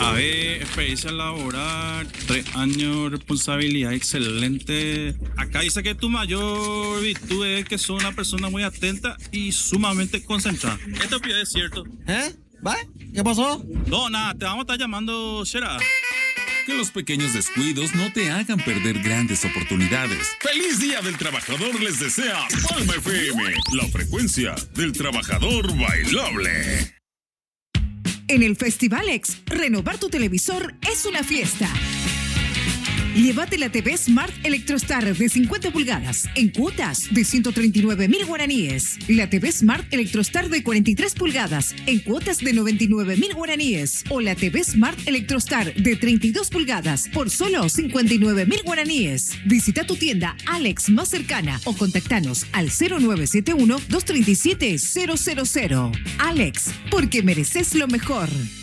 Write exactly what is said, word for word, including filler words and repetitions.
A ver, experiencia laboral, tres años, responsabilidad excelente. Acá dice que tu mayor virtud es que sos una persona muy atenta y sumamente concentrada. Esto es cierto. ¿Eh? ¿Va? ¿Qué pasó? No, nada, te vamos a estar llamando Shera. Que los pequeños descuidos no te hagan perder grandes oportunidades. ¡Feliz Día del Trabajador les desea Palma F M! La frecuencia del trabajador bailable. En el Festival X, renovar tu televisor es una fiesta. Llévate la T V Smart Electrostar de cincuenta pulgadas en cuotas de ciento treinta y nueve mil guaraníes. La T V Smart Electrostar de cuarenta y tres pulgadas en cuotas de noventa y nueve mil guaraníes. O la T V Smart Electrostar de treinta y dos pulgadas por solo cincuenta y nueve mil guaraníes. Visita tu tienda Alex más cercana o contactanos al cero nueve siete uno, dos tres siete, cero cero cero. Alex, porque mereces lo mejor.